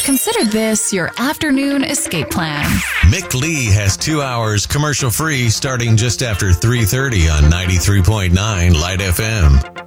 Consider this your afternoon escape plan. Mick Lee has 2 hours commercial free starting just after 3:30 on 93.9 Light FM.